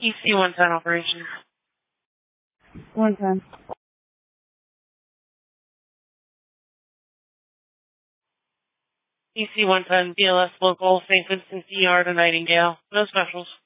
EC-110 operations. 110. EC-110, BLS local, St. Vincent's ER to Nightingale. No specials.